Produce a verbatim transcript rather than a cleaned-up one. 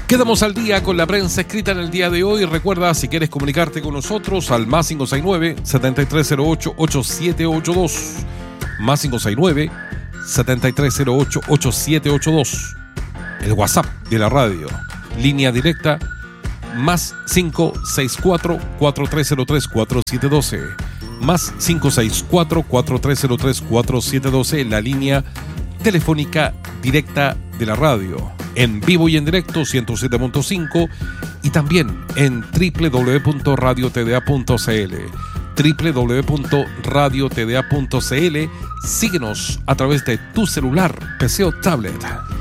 Quedamos al día con la prensa escrita en el día de hoy. Recuerda, si quieres comunicarte con nosotros, al más cinco seis nueve, siete tres cero ocho, ocho siete ocho dos. Más cinco seis nueve, siete tres cero ocho, ocho siete ocho dos. El WhatsApp de la radio. Línea directa, más cinco seis cuatro, cuatro tres cero tres, cuatro siete uno dos. Más cinco seis cuatro, cuatro tres cero tres, cuatro siete uno dos. La línea telefónica directa de la radio. En vivo y en directo, ciento siete punto cinco, y también en doble u doble u doble u punto radio t d a punto c l. doble u doble u doble u punto radio t d a punto c l. Síguenos a través de tu celular, P C o tablet.